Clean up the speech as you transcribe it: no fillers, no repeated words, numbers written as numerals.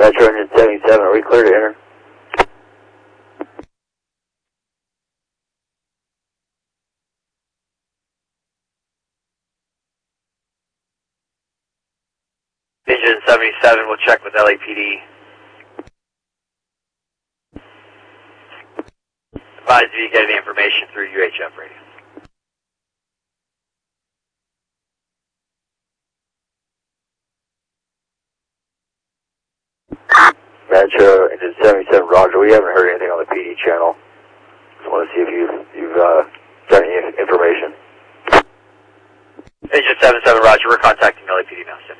Metro Engine 77, are we clear to enter? Engine 77, we'll check with LAPD. Advise if you get any information through UHF radio. Metro Engine 77, roger. We haven't heard anything on the PD channel. Just want to see if you've got any information. Engine 77, roger. We're contacting LAPD now.